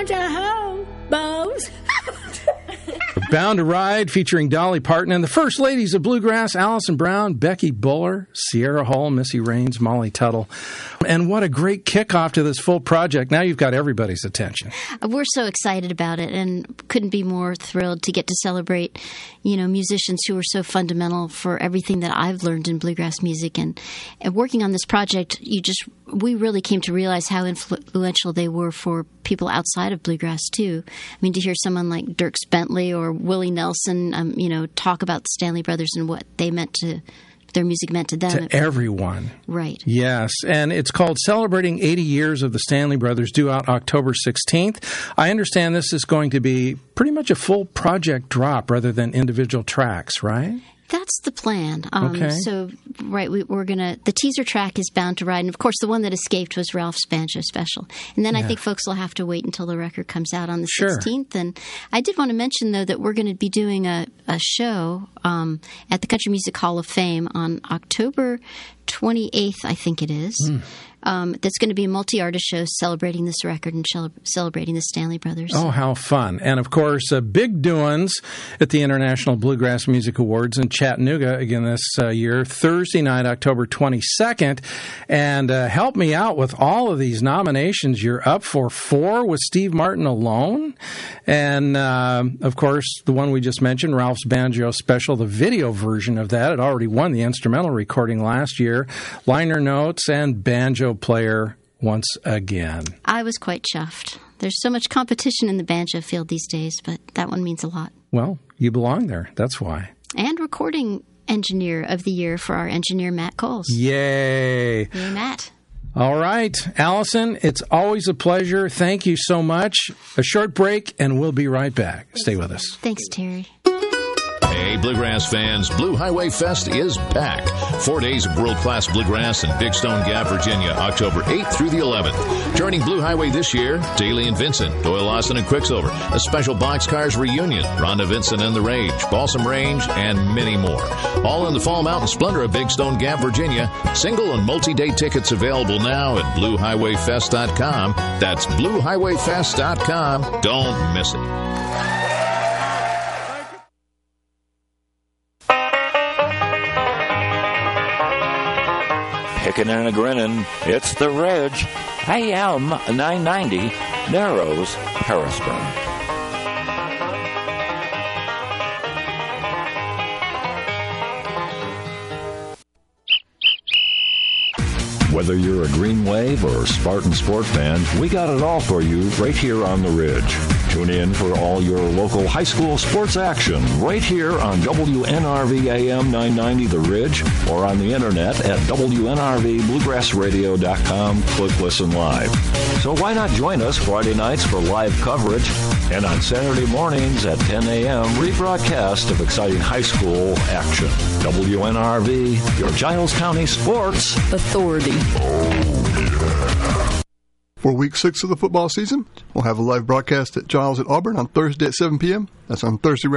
bunch of hobos. Bound to Ride, featuring Dolly Parton and the First Ladies of Bluegrass, Allison Brown, Becky Buller, Sierra Hull, Missy Raines, Molly Tuttle. And what a great kickoff to this full project. Now you've got everybody's attention. We're so excited about it and couldn't be more thrilled to get to celebrate, musicians who are so fundamental for everything that I've learned in bluegrass music. And working on this project, we really came to realize how influential they were for people outside of bluegrass, too. I mean, to hear someone like Dierks Bentley or Willie Nelson, talk about the Stanley Brothers and what their music meant to them. To everyone. Right. Yes, and it's called Celebrating 80 Years of the Stanley Brothers, due out October 16th. I understand this is going to be pretty much a full project drop rather than individual tracks, right? That's the plan. Okay. So, right, we're going to... The teaser track is Bound to Ride. And, of course, the one that escaped was Ralph's Banjo Special. And then I think folks will have to wait until the record comes out on the 16th. And I did want to mention, though, that we're going to be doing a show at the Country Music Hall of Fame on October 28th, I think it is. That's going to be a multi-artist show celebrating this record and celebrating the Stanley Brothers. Oh, how fun. And, of course, big doings at the International Bluegrass Music Awards in Chattanooga again this year, Thursday night, October 22nd. And help me out with all of these nominations. You're up for 4 with Steve Martin alone. And, of course, the one we just mentioned, Ralph's Banjo Special, the video version of that. It already won the instrumental recording last year. Liner notes and banjo player once again. I was quite chuffed. There's so much competition in the banjo field these days, but that one means a lot. Well, you belong there. That's why. And recording engineer of the year for our engineer, Matt Coles. Yay. Yay, Matt. All right. Allison, it's always a pleasure. Thank you so much. A short break, and we'll be right back. Stay with us. Thanks, Terry. Hey, Bluegrass fans, Blue Highway Fest is back. 4 days of world-class bluegrass in Big Stone Gap, Virginia, October 8th through the 11th. Joining Blue Highway this year, Daly and Vincent, Doyle Lawson and Quicksilver, a special Boxcars reunion, Rhonda Vincent and the Rage, Balsam Range, and many more. All in the Fall Mountain Splendor of Big Stone Gap, Virginia. Single and multi-day tickets available now at BlueHighwayFest.com. That's BlueHighwayFest.com. Don't miss it. Picking and a grinning, it's the Ridge. AM 990, Narrows, Harrisburg. Whether you're a Green Wave or Spartan Sport fan, we got it all for you right here on the Ridge. Tune in for all your local high school sports action right here on WNRV AM 990 The Ridge or on the internet at WNRVBluegrassRadio.com. Click Listen Live. So why not join us Friday nights for live coverage and on Saturday mornings at 10 a.m. rebroadcast of exciting high school action. WNRV, your Giles County Sports Authority. For Week 6 of the football season, we'll have a live broadcast at Giles at Auburn on Thursday at 7 p.m. That's on Thursday